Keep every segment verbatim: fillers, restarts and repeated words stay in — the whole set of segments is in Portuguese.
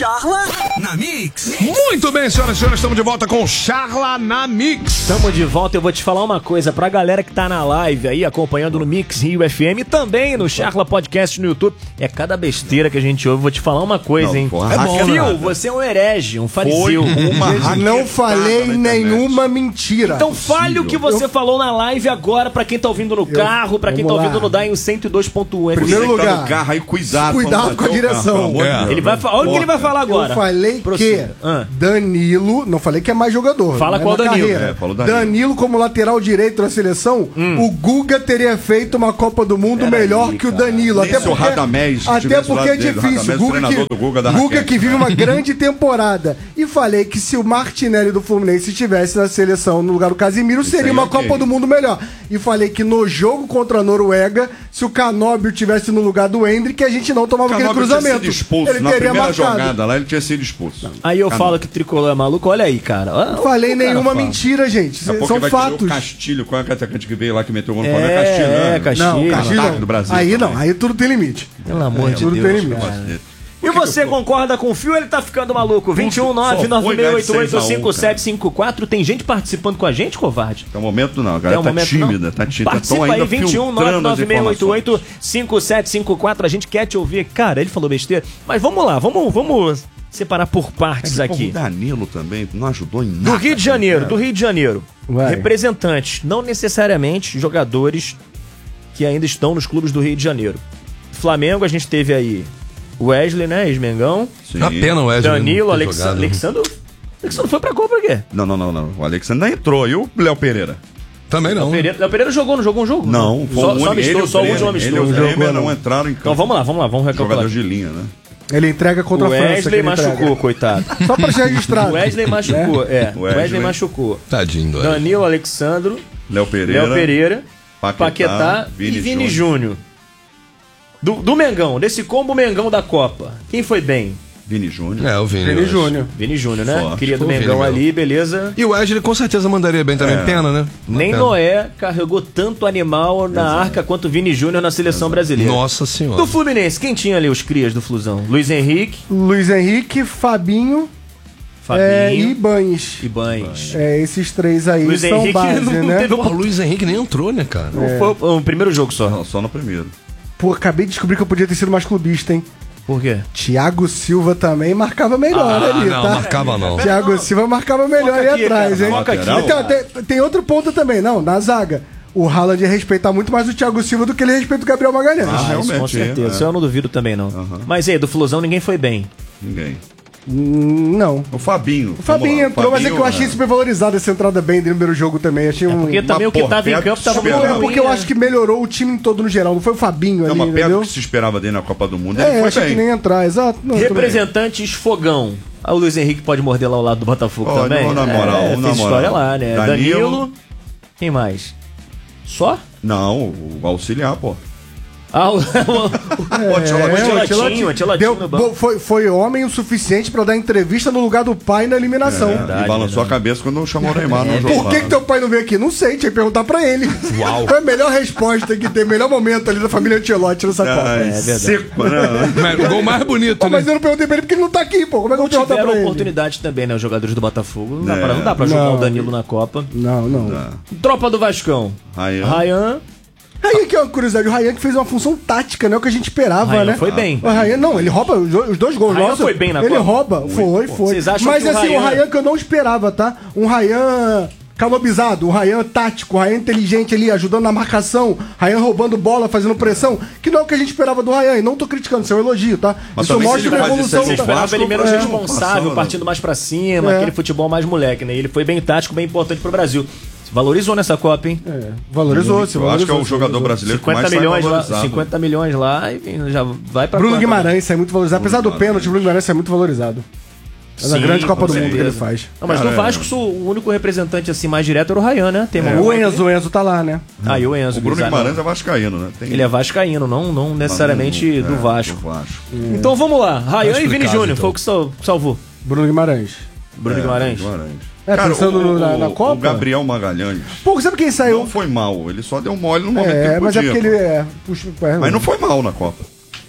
Charla na Mix. Muito bem, senhoras e senhores, estamos de volta com o Charla na Mix. Estamos de volta, eu vou te falar uma coisa pra galera que tá na live aí, acompanhando no Mix Rio F M e também no Charla Podcast no YouTube. É cada besteira que a gente ouve, vou te falar uma coisa, Não, hein? porra, É bom, Phil, né? Você é um herege, um fariseu. uma Não falei nenhuma mentira. Então fale o que você Eu- falou na live agora pra quem tá ouvindo no carro, pra quem tá vamos ouvindo lá. no Daio cento e dois ponto um. Primeiro Você que tá lugar, no carro aí, cuidado. cuidado quando com a bater o carro, direção. pelo amor de É. Deus. Ele vai falar, olha o que ele vai falar agora. Eu falei Prossiga. que Ah. Danilo, não falei que é mais jogador. Fala não qual é na Danilo. carreira. É, falou Danilo. Danilo como lateral direito da seleção, o Guga teria feito uma Copa do Mundo melhor aí, que o cara. Danilo. Nem Até se o porque, Radamés até tivesse do porque é lado dele, o difícil. Radamés, Guga, treinador que, do Guga da Guga raquete. que vive uma grande temporada. E falei que se o Martinelli do Fluminense estivesse na seleção no lugar do Casimiro, Isso seria aí, uma ok. Copa do Mundo melhor. E falei que no jogo contra a Noruega, se o Canóbio tivesse no lugar do Hendrick, a gente não tomava aquele Canóbio tinha cruzamento. sido expulso Ele na teria primeira marcado. jogada lá, ele tinha sido expulso. Aí eu Canóbio. falo que o tricolor é maluco, olha aí, cara. Olha Não o falei que o cara nenhuma fala. mentira, gente. Daqui a pouco São ele vai dizer fatos. o Castilho, qual é o atacante que veio lá que meteu o gol no É, Flamengo? Castilho, né? é, Castilho. Não, Castilho Ataque não. do Brasil Aí também. não, aí tudo tem limite. Pelo amor de tudo Deus. tem limite. cara. E você concorda com o Fio? Ele tá ficando maluco. dois um nove nove seis oito oito cinco sete cinco quatro. Tem gente participando com a gente, covarde? Até o momento não, a Até galera o tá momento tímida, não. tá tímida. Participa Tão aí, ainda vinte e um nove filtrando as nove seis oito oito informações. cinco sete cinco quatro. A gente quer te ouvir. Cara, ele falou besteira. Mas vamos lá, vamos, vamos separar por partes Pô, aqui. O Danilo também não ajudou em nada. Do Rio de Janeiro, cara. do Rio de Janeiro. Vai. Representantes, não necessariamente jogadores que ainda estão nos clubes do Rio de Janeiro. Flamengo, a gente teve aí Wesley, né? Ex-Mengão. Sim. A pena o Wesley. Danilo, não ter Alex... jogado. Alexandre. Alexandre foi pra Copa por quê? Não, não, não, não. O Alexandre ainda entrou. E o Léo Pereira? Também não. Pereira, Léo Pereira jogou, não jogou um jogo? Não, foi só, o só único. amistou, Ele, só o Bremer, último ele e amistou. o jogou, Bremer não não. entraram em campo. Então vamos lá, vamos lá, vamos recalcular. Jogador de linha, né? Ele entrega contra O a França. que Wesley ele machucou, entrega. coitado. Só pra ser registrado. O Wesley machucou, é. O Wesley, Wesley. machucou. Tadinho do Wesley. Danilo, Alexandro, Léo Pereira. Léo Pereira, Paquetá, Paquetá Vini e Vini Júnior. Do, do Mengão, desse combo Mengão da Copa. Quem foi bem? Vini Júnior. É, o Vini. Vini eu acho. Júnior. Vini Júnior, né? Forte. Queria do O Vini Mengão mesmo. ali, beleza. E o Wesley com certeza mandaria bem também. É. Pena, né? Uma Nem pena. Noé carregou tanto animal na arca quanto Vini Júnior na seleção brasileira. Nossa senhora. Do Fluminense, quem tinha ali os crias do Flusão? Luiz Henrique, Luiz Henrique, Fabinho, Fabinho é, e Banes. e Banes. É, esses três aí Luiz são Henrique base, não né? teve Porra, o Luiz Henrique nem entrou, né, cara? Foi o, o primeiro jogo só. Não, só no primeiro. Pô, acabei de descobrir que eu podia ter sido mais clubista, hein? Por quê? Thiago Silva também marcava melhor Ah, ali, não, tá? marcava não. Thiago Silva marcava melhor Foca ali aqui, atrás, cara, hein? foca aqui. Então, tem, tem outro ponto também, não, na zaga. O Haaland ia respeitar muito mais o Thiago Silva do que ele respeita o Gabriel Magalhães. Ah, Ah, isso com realmente, certeza. é. Isso eu não duvido também, não. Mas aí, do Flusão ninguém foi bem. Ninguém. Hum, não. O Fabinho. O Fabinho entrou, mas é que eu achei super valorizado essa entrada bem do primeiro jogo também. Achei um... Porque também o que porra, tava em perto campo tava de muito esperar. É ruim, porque eu né? acho que melhorou o time todo no geral. Não foi o Fabinho É ali, uma perna entendeu? que se esperava dele na Copa do Mundo. Ele É, foi achei bem. que nem ia entrar, exato. Não, tudo bem. Representantes Fogão. Ah, o Luiz Henrique pode morder lá ao lado do Botafogo Ó, também? na moral, é, na fez moral. história lá, né? Danilo. Danilo. Quem mais? Só? Não, o auxiliar, pô. Ah, o, o, É, Ancelotti, o Ancelotti Ancelotti deu- no banco. bo- foi, foi homem o suficiente pra dar entrevista no lugar do pai na eliminação. e balançou a cabeça quando chamou o Neymar no jogo. Por que, que teu pai não veio aqui? Não sei, tinha que perguntar pra ele. Uau. Foi a melhor resposta que tem, melhor momento ali da família Ancelotti nessa Copa. Ai, verdade. seco, né? Mas o gol mais bonito, Pô, né? mas eu não perguntei pra ele porque ele não tá aqui, pô. Como é que eu vou perguntar Tiveram pra ele? oportunidade também, né? Os jogadores do Botafogo. Não dá É. pra, não dá pra jogar Não. o Danilo na Copa. Não, não. Tá. Tropa do Vascão. Ryan. Ryan. Aí que é uma curiosidade, o Ryan que fez uma função tática, não é o que a gente esperava, Ryan né? foi bem. O Ryan, não, ele rouba os dois- os dois gols. Ryan Nossa, foi bem na Ele Copa? rouba, foi, foi. Vocês acham Mas que o assim, o Ryan- Ryan que eu não esperava, tá? Um Ryan calobizado, um Ryan tático, um Ryan inteligente ali, ajudando na marcação, Ryan roubando bola, fazendo pressão, que não é o que a gente esperava do Ryan. E não tô criticando, isso é um elogio, tá? Mas isso também se mostra ele a faz isso evolução. aí Você no tá? esperava Vasco, ele menos é, responsável, passou, né? partindo mais pra cima, É. aquele futebol mais moleque, né? Ele foi bem tático, bem importante pro Brasil. Valorizou nessa Copa, hein? É, valorizou, se Eu acho que é valorizou, o se jogador valorizou. brasileiro que cinquenta mais sai milhões lá, valorizado. cinquenta milhões lá e já vai pra Bruno Copa. Guimarães é muito valorizado. Apesar do Bruno pênalti, o Bruno Guimarães é muito valorizado. É da Sim, grande Copa com do Mundo que ele certeza. faz. Não, mas Cara, no Vasco sou o único representante assim mais direto era o Ryan, né? Tem uma- O Enzo, o Enzo tá lá, né? Ah, e o Enzo. O Bruno Guizar, Guimarães não. é vascaíno, né? Tem- Ele é vascaíno, não, não necessariamente É, do Vasco. do Vasco. Então vamos lá. Ryan e Vini explicado, Júnior, então. foi o que sal- salvou. Bruno Guimarães. Bruno É, Guimarães. Guimarães. É, pensando o, na- na o- Copa? O Gabriel Magalhães Pô, sabe quem saiu? não foi mal. Ele só deu mole no momento que É, ele mas é podia, porque ele pô. é. Puxa, é, Mas não foi mal na Copa.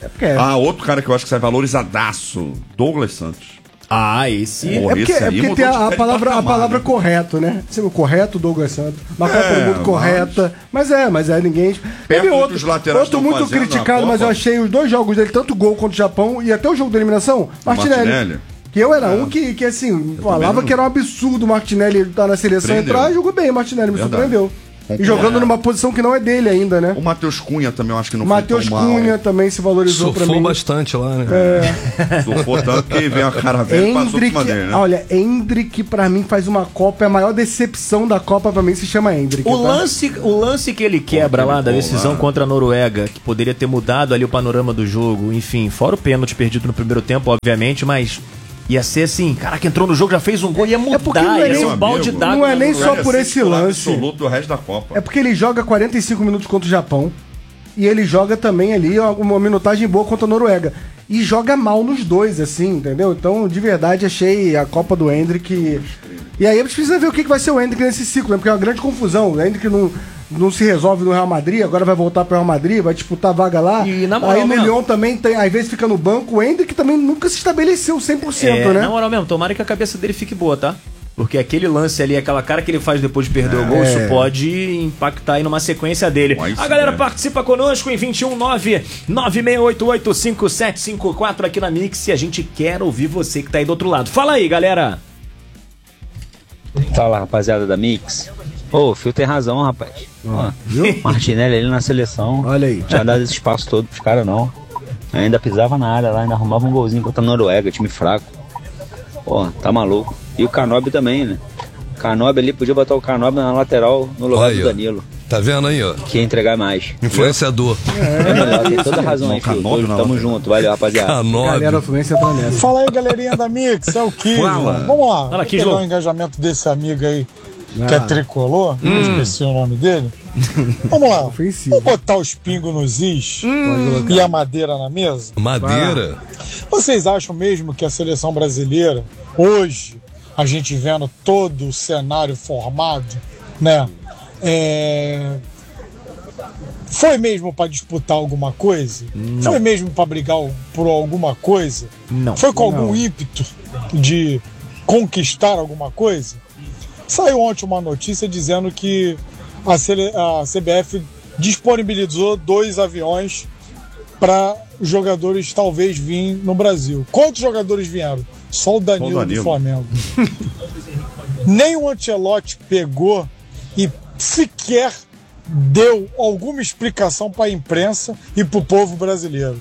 É porque é. Ah, outro cara que eu acho que sai valorizadaço, Douglas Santos. Ah, esse... Porra, É porque, esse é aí porque mudou tem de a, a pé palavra, de a palavra patamar, correto, né? Sempre o correto, Douglas Santos. Uma Copa É, do Mundo mas- correta. Mas é, mas é ninguém. Teve do outro, que os laterais outro estão muito fazendo na criticado, mas eu Copa. achei os dois jogos dele, tanto o gol contra o Japão e até o jogo da eliminação, Martinelli. Martinelli. Que eu era um que, que assim, falava não. que era um absurdo o Martinelli estar na seleção Prendeu. entrar e jogou bem, o Martinelli me Verdade. surpreendeu. E jogando numa posição que não é dele ainda, né? O Matheus Cunha também eu acho que não O Matheus foi tão mal. Cunha também se valorizou pra Surfou mim. bastante lá, né? Surfou tanto que vem a cara velha e passou por Hendrick, cima dele, né? olha, Hendrick pra mim faz uma Copa, é a maior decepção da Copa pra mim se chama Hendrick. O tá? lance, o lance que ele quebra lá da gol decisão lá. contra a Noruega, que poderia ter mudado ali o panorama do jogo, enfim, fora o pênalti perdido no primeiro tempo, obviamente, mas ia ser assim, cara que entrou no jogo, já fez um gol, ia mudar, porque não é ia ser nem- um balde amigo, d'água. não é nem no só lugar. por esse lance. absoluto do resto da Copa. É porque ele joga quarenta e cinco minutos contra o Japão e ele joga também ali uma minutagem boa contra a Noruega. E joga mal nos dois, assim, entendeu? Então, de verdade, achei a Copa do Hendrick. E aí a gente precisa ver o que que vai ser o Hendrick nesse ciclo, né? Porque é uma grande confusão. O Hendrick não, não se resolve no Real Madrid, agora vai voltar para o Real Madrid, vai disputar a vaga lá. E na moral aí no mesmo. Lyon também, tem, às vezes fica no banco. O Hendrick também nunca se estabeleceu cem por cento, É, né? na moral mesmo, tomara que a cabeça dele fique boa, tá? Porque aquele lance ali, aquela cara que ele faz depois de perder o gol, É. isso pode impactar aí numa sequência dele. Aí sim, A galera né? participa conosco em vinte e um nove nove seis oito oito cinco sete cinco quatro aqui na Mix e a gente quer ouvir você que tá aí do outro lado. Fala aí, galera! Fala, rapaziada da Mix. Ô, o Fio tem razão, rapaz. Ó, Martinelli ali na seleção. Olha aí. Tinha dado esse espaço todo pros caras, não. Ainda pisava na área lá, ainda arrumava um golzinho contra a Noruega, time fraco. Pô, tá maluco. E o Canóbio também, né? Canóbio ali, podia botar o Canóbio na lateral no lugar Aí, do ó. Danilo. Tá vendo aí, ó? Que ia entregar mais. Influenciador. É melhor, tem toda a razão aí, Fio. Canóbio na Tamo lateral. junto, valeu, rapaziada. Galera, Canóbio. a Fluminense entra nessa. Fala aí, galerinha da Mix, é o Kiss. Fala. Vamos lá, Fala, vamos Kiss, pegar Lô. o engajamento desse amigo aí, que é tricolor, não esqueci o nome dele. Vamos lá, Ofensivo. vamos botar os pingos nos is e a madeira na mesa? Madeira. Vocês acham mesmo que a seleção brasileira, hoje, a gente vendo todo o cenário formado, né, é... foi mesmo para disputar alguma coisa? Foi mesmo para brigar por alguma coisa? Não. Foi com algum ímpeto de conquistar alguma coisa? Saiu ontem uma notícia dizendo que a, C- a C B F disponibilizou dois aviões para os jogadores talvez virem no Brasil. Quantos jogadores vieram? Só o Danilo, Só o Danilo. do Flamengo. Nem o Ancelotti pegou e sequer deu alguma explicação para a imprensa e para o povo brasileiro.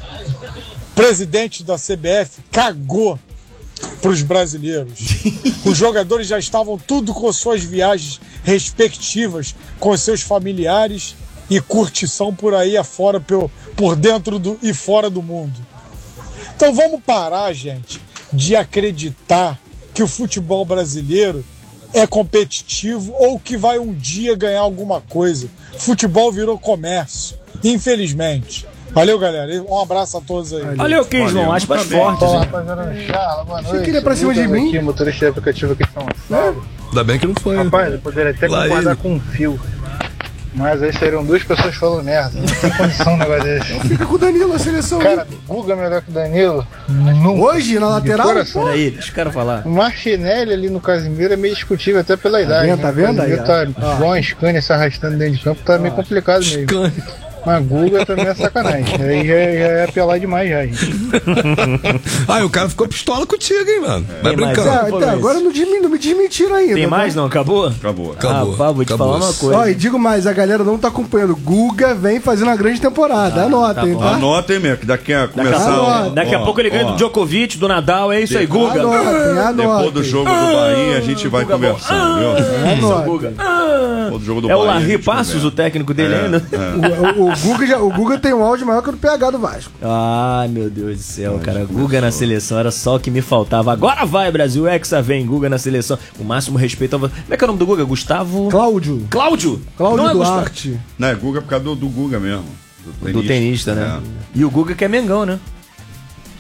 O presidente da C B F cagou para os brasileiros. Os jogadores já estavam tudo com suas viagens respectivas, com seus familiares e curtição por aí afora, por, por dentro do, e fora do mundo. Então vamos parar, gente, de acreditar que o futebol brasileiro é competitivo ou que vai um dia ganhar alguma coisa. Futebol virou comércio, infelizmente. Valeu, galera. Um abraço a todos aí. Olha o Kislon, aspas fortes. Olá, hein? rapaziada. Charla, boa noite. queria pra cima de Lucas mim? Aqui, motorista de aplicativo aqui em São Paulo. Ainda bem que não foi. Rapaz, eu poderia até Lá concordar ele. com um fio. Mas aí seriam duas pessoas falando merda. Não tem condição um negócio desse. Fica com o Danilo na seleção. Cara, Guga melhor que o Danilo. Não. Hoje, na lateral? coração. Peraí, deixa o cara falar. O Martinelli ali no Casimiro é meio discutível até pela idade. vendo, né? tá vendo O aí, Casimiro tá ó. igual uma Scania se arrastando dentro de campo, tá meio complicado mesmo. Cane. Mas Guga também é sacanagem. Aí já, já é apelar demais já, gente. Ah, o cara ficou pistola contigo, hein, mano? Vai Tem mais, brincando. Ah, Pô, então, mas- agora não, desmi- não me desmentiram ainda. Tem tá? mais, não? Acabou? Acabou. Acabou. Ah, vou te Acabou. falar uma coisa. Ó, e digo mais, a galera não tá acompanhando. Guga vem fazendo uma grande temporada. Anotem, tá tá? Anotem mesmo, que daqui a Daqui a, começar. pouco- ó, daqui a ó, pouco ele ganha ó, do Djokovic, do Nadal, é isso aí, Guga. Anotem, anotem. Depois do jogo do Bahia, a gente vai Guga bom. conversando, viu? Anotem. Guga. Ah, Depois do jogo do é o Bahia, a Larry gente Passos, conversa. o técnico dele É, ainda? é. O, o, o Guga já, o Guga tem um áudio maior que o do P H do Vasco. Ai, meu Deus do céu, cara. Guga na seleção era só o que me faltava. Agora vai, Brasil. Hexa vem, Guga na seleção. O máximo respeito. Ao... Como é que é o nome do Guga? Gustavo. Cláudio. Cláudio. Cláudio Não é Gustavo? Duarte. Não, é Guga por causa do, do Guga mesmo. Do tenista, né? E o Guga que é Mengão, né?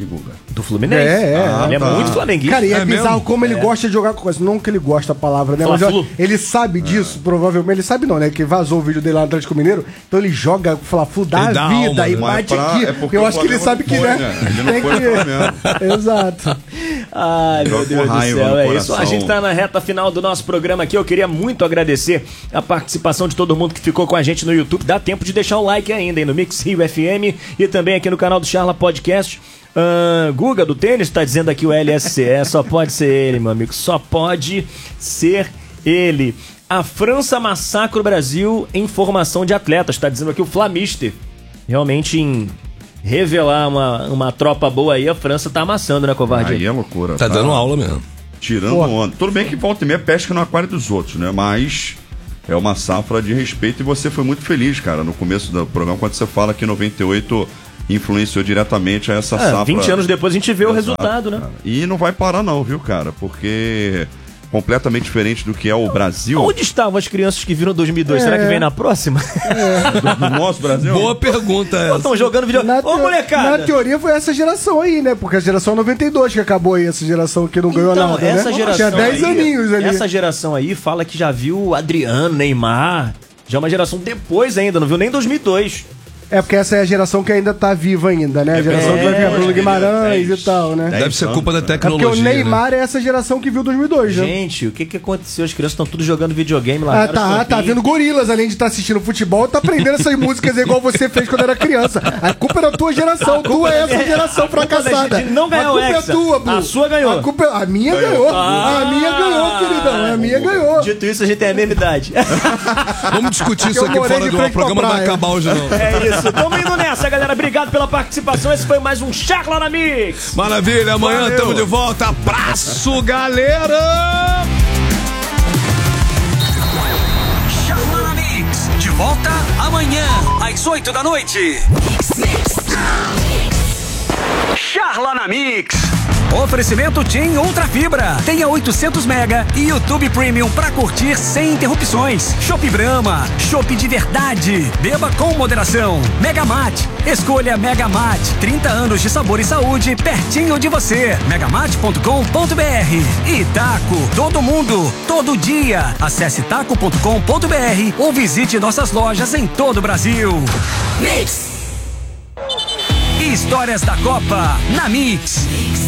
Que Guga? Do Fluminense. É, é. Ah, ele tá. é muito flamenguista. Cara, e é, É bizarro mesmo? como ele gosta de jogar com coisa. Não que ele gosta da palavra, né? Mas Fla-Flu. ó, ele sabe disso, provavelmente. Ele sabe não, né? Que vazou o vídeo dele lá no Atlético Mineiro. Então ele joga o Fla-Flu da Ele dá vida alma, e né? Mas bate pra- aqui. é porque Eu o acho que ele Flamengo sabe que, não foi, né? né? Ele não Tem foi no Flamengo. Exato. Ai, meu Joga Deus com do raiva céu, no é isso. A coração. gente tá na reta final do nosso programa aqui. Eu queria muito agradecer a participação de todo mundo que ficou com a gente no YouTube. Dá tempo de deixar o like ainda, hein, no Mix Rio F M e também aqui no canal do Charla Podcast. Uh, Guga do tênis tá dizendo aqui o L S C E, só pode ser ele, meu amigo, só pode ser ele. A França massacra o Brasil em formação de atletas, tá dizendo aqui o Flamister. Realmente em revelar uma, uma tropa boa aí, a França tá amassando, né, covarde? Aí é loucura. Tá dando aula mesmo. Tirando onda. Tudo bem que volta e meia pesca no aquário dos outros, né? Mas é uma safra de respeito e você foi muito feliz, cara, no começo do programa, quando você fala que noventa e oito influenciou diretamente a essa Ah, safra. vinte anos depois a gente vê o Exato, resultado, né? cara. E não vai parar não, viu, cara? Porque completamente diferente do que é o Brasil. Onde estavam as crianças que viram dois mil e dois? Será que vem na próxima? Do, do nosso Brasil? Boa pergunta essa. Estão jogando vídeo. Na, Ô, teo- molecada! na teoria foi essa geração aí, né? Porque a geração noventa e dois que acabou aí, essa geração que não ganhou Então, nada, essa né? geração Tinha dez aí, aninhos ali. Essa geração aí fala que já viu Adriano, Neymar. Já é uma geração depois ainda, não viu nem dois mil e dois. É porque essa é a geração que ainda tá viva ainda, né? A geração que vai vir a Bruno Guimarães dez, e tal, né? dez Deve ser anos, culpa da né? É porque tecnologia. o Neymar é essa geração que viu dois mil e dois, né? Gente, o que que aconteceu? As crianças estão tudo jogando videogame lá. Ah, tá, tá vendo gorilas, além de estar assistindo futebol, tá aprendendo essas músicas igual você fez quando era criança. A culpa é da tua geração, tu é essa geração fracassada. de não ganhar a culpa o Hexa. é tua, Blu. A sua ganhou. A, culpa é... a minha ganhou. A minha ganhou, queridão. A minha ganhou. Dito isso, a gente tem a mesma idade. Vamos discutir isso eu aqui morei fora de do ar. O frente pra programa não vai praia. acabar hoje, não. É isso. Tamo indo nessa, galera. Obrigado pela participação. Esse foi mais um Charla na Mix. Maravilha, amanhã Valeu. estamos de volta. Abraço, galera! Charla na Mix. De volta amanhã, às oito da noite. Charla na Mix. Oferecimento TIM Ultra Fibra. Tenha oitocentos mega e YouTube Premium pra curtir sem interrupções. Chopp Brahma, chopp de verdade. Beba com moderação. Mega Mate. Escolha Mega Mate. trinta anos de sabor e saúde pertinho de você. megamate ponto com ponto br. E Taco. Todo mundo, todo dia. Acesse taco ponto com ponto br ou visite nossas lojas em todo o Brasil. Mix. Histórias da Copa na Mix.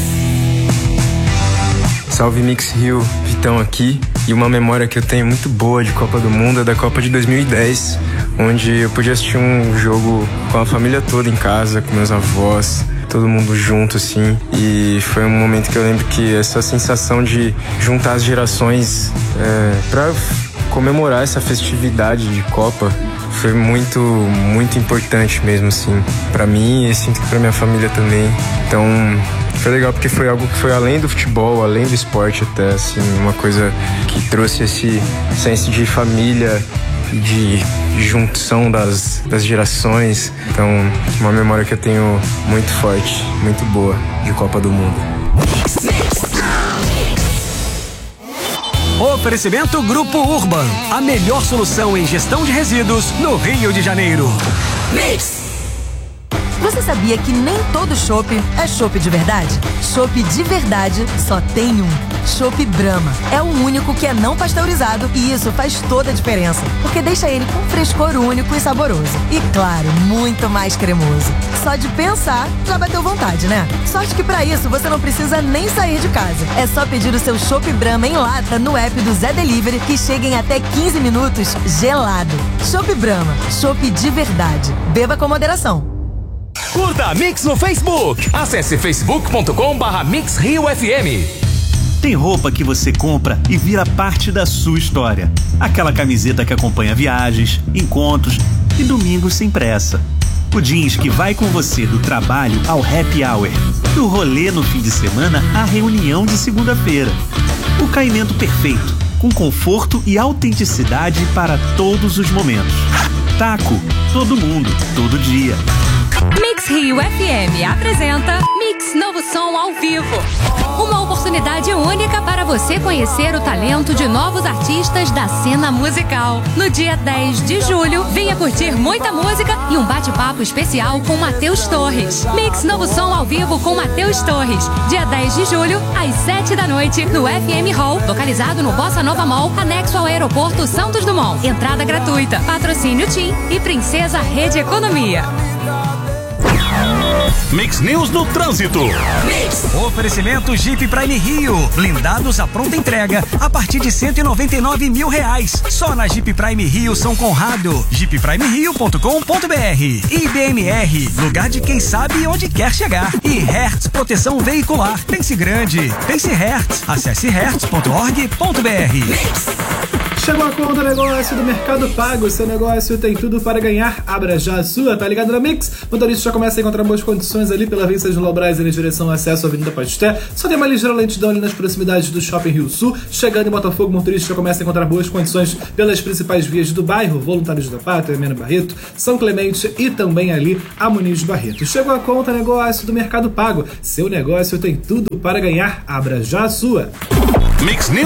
Salve Mix Rio, Vitão aqui. E uma memória que eu tenho muito boa de Copa do Mundo é da Copa de dois mil e dez, onde eu podia assistir um jogo com a família toda em casa, com meus avós, todo mundo junto, assim. E foi um momento que eu lembro que essa sensação de juntar as gerações é, pra comemorar essa festividade de Copa foi muito, muito importante mesmo, assim, pra mim e sinto que pra minha família também. Então, foi legal porque foi algo que foi além do futebol, além do esporte até, assim, uma coisa que trouxe esse senso de família e de junção das, das gerações. Então, uma memória que eu tenho muito forte, muito boa de Copa do Mundo. Oferecimento Grupo Urban, a melhor solução em gestão de resíduos no Rio de Janeiro. Mix. Você sabia que nem todo chopp é chopp de verdade? Chopp de verdade só tem um. Chopp Brahma. É o único que é não pasteurizado e isso faz toda a diferença, porque deixa ele com frescor único e saboroso. E claro, muito mais cremoso. Só de pensar, já bateu vontade, né? Sorte que pra isso você não precisa nem sair de casa. É só pedir o seu Chopp Brahma em lata no app do Zé Delivery, que chega em até quinze minutos gelado. Chopp Brahma. Chopp de verdade. Beba com moderação. Curta a Mix no Facebook. Acesse facebook ponto com barra Mix Rio F M. Tem roupa que você compra e vira parte da sua história. Aquela camiseta que acompanha viagens, encontros e domingos sem pressa. O jeans que vai com você do trabalho ao happy hour, do rolê no fim de semana à reunião de segunda-feira. O caimento perfeito, com conforto e autenticidade para todos os momentos. Taco, todo mundo, todo dia. Mix Rio F M apresenta Mix Novo Som ao vivo. Uma oportunidade oportunidade única para você conhecer o talento de novos artistas da cena musical. No dia dez de julho, venha curtir muita música e um bate-papo especial com Matheus Torres. Mix Novo Som ao vivo com Matheus Torres. Dia dez de julho, às sete da noite, no F M Hall, localizado no Bossa Nova Mall, anexo ao aeroporto Santos Dumont. Entrada gratuita. Patrocínio TIM e Princesa Rede Economia. Mix News no Trânsito. Mix. Oferecimento Jeep Prime Rio. Blindados à pronta entrega a partir de cento e noventa e nove mil reais. Só na Jeep Prime Rio São Conrado. jeep prime rio ponto com ponto b r. I B M R. Lugar de quem sabe onde quer chegar. E Hertz Proteção Veicular. Pense grande. Pense Hertz. Acesse hertz ponto org ponto b r. Chegou a conta do negócio do Mercado Pago. Seu negócio tem tudo para ganhar. Abra já a sua, tá ligado na Mix? O motorista já começa a encontrar boas condições ali pela Avenida de Lobras em direção ao acesso à Avenida Pasté. Só tem uma ligeira lentidão ali nas proximidades do Shopping Rio Sul. Chegando em Botafogo, o motorista já começa a encontrar boas condições pelas principais vias do bairro. Voluntários da Pátria, Mena Barreto, São Clemente e também ali a Muniz Barreto. Chegou a conta negócio do Mercado Pago. Seu negócio tem tudo para ganhar. Abra já a sua. Mix News.